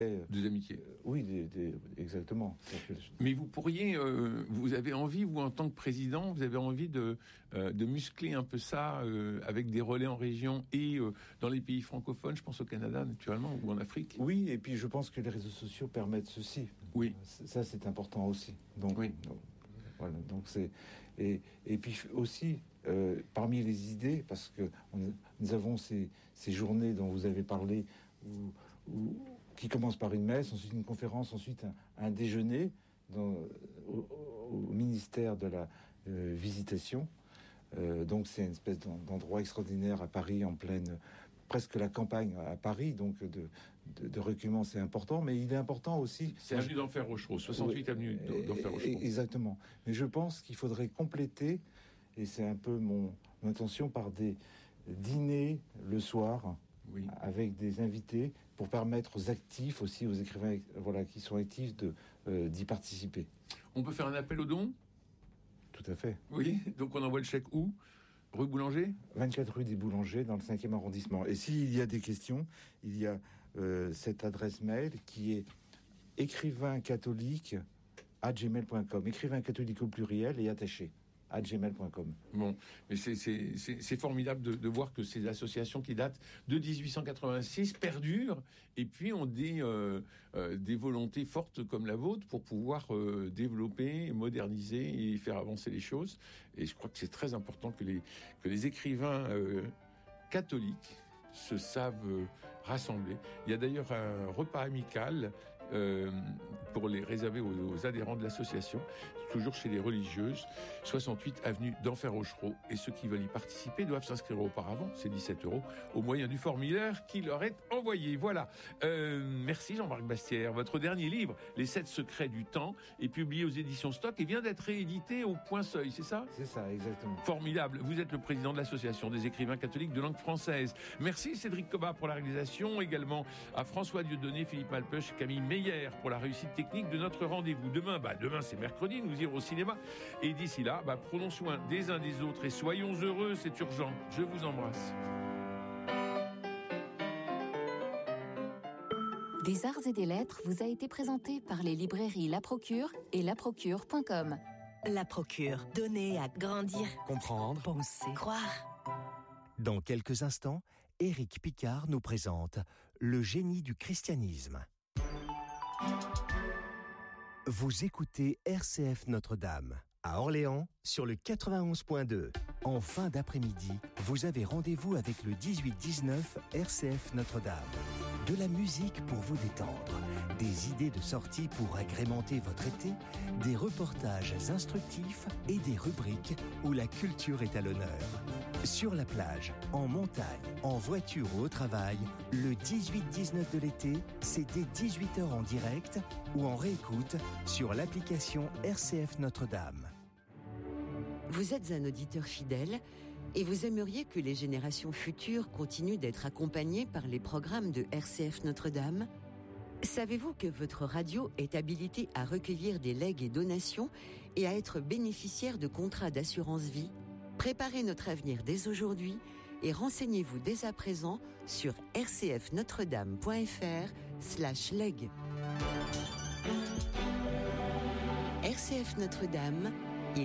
Des amitiés. Oui, exactement. Mais vous pourriez, vous avez envie, vous en tant que président, vous avez envie de muscler un peu ça avec des relais en région et dans les pays francophones, je pense au Canada naturellement ou en Afrique. Oui, et puis je pense que les réseaux sociaux permettent ceci. Oui. Ça c'est important aussi. Donc, oui. Voilà. Donc c'est et puis aussi parmi les idées, parce que nous avons ces journées dont vous avez parlé qui commence par une messe, ensuite une conférence, ensuite un déjeuner au ministère de la Visitation. Donc c'est une espèce d'endroit extraordinaire à Paris, en pleine, presque la campagne à Paris, donc de recueillement, c'est important, mais il est important aussi... C'est avenue d'Enfer Rochereau, 68 avenue d'Enfer Rochereau. Exactement. Mais je pense qu'il faudrait compléter, et c'est un peu mon intention, par des dîners le soir, oui, avec des invités, pour permettre aux actifs aussi, aux écrivains qui sont actifs, d'y participer. On peut faire un appel aux dons ? Tout à fait. Oui, donc on envoie le chèque où ? Rue Boulanger ? 24 rue des Boulangers, dans le 5e arrondissement. Et s'il y a des questions, il y a cette adresse mail qui est écrivaincatholique@gmail.com. Écrivain catholique au pluriel et attaché. @gmail.com. Bon, mais c'est formidable de voir que ces associations qui datent de 1886 perdurent et puis ont des volontés fortes comme la vôtre pour pouvoir développer, moderniser et faire avancer les choses. Et je crois que c'est très important que les écrivains catholiques se savent rassembler. Il y a d'ailleurs un repas amical pour les réserver aux adhérents de l'association, toujours chez les religieuses, 68 avenue d'Enfer Rochereau. Et ceux qui veulent y participer doivent s'inscrire auparavant, c'est 17 €, au moyen du formulaire qui leur est envoyé. Voilà. Merci Jean-Marc Bastière. Votre dernier livre, Les 7 secrets du temps, est publié aux éditions Stock et vient d'être réédité au Point Seuil, c'est ça ? C'est ça, exactement. Formidable. Vous êtes le président de l'association des écrivains catholiques de langue française. Merci Cédric Cobat pour la réalisation, également à François Dieudonné, Philippe Malpeuch, Camille Meyer pour la réussite technique de notre rendez-vous. Demain c'est mercredi, nous irons au cinéma. Et d'ici là, prenons soin des uns des autres et soyons heureux, c'est urgent. Je vous embrasse. Des arts et des lettres vous a été présenté par les librairies La Procure et laprocure.com. La Procure, donner à grandir, comprendre, penser, croire. Dans quelques instants, Éric Picard nous présente Le génie du christianisme. Vous écoutez RCF Notre-Dame, à Orléans, sur le 91.2. En fin d'après-midi, vous avez rendez-vous avec le 18-19 RCF Notre-Dame. De la musique pour vous détendre, des idées de sortie pour agrémenter votre été, des reportages instructifs et des rubriques où la culture est à l'honneur. Sur la plage, en montagne, en voiture ou au travail, le 18-19 de l'été, c'est dès 18h en direct ou en réécoute sur l'application RCF Notre-Dame. Vous êtes un auditeur fidèle et vous aimeriez que les générations futures continuent d'être accompagnées par les programmes de RCF Notre-Dame ? Savez-vous que votre radio est habilitée à recueillir des legs et donations et à être bénéficiaire de contrats d'assurance vie ? Préparez notre avenir dès aujourd'hui et renseignez-vous dès à présent sur rcfnotredame.fr/leg. RCF Notre-Dame,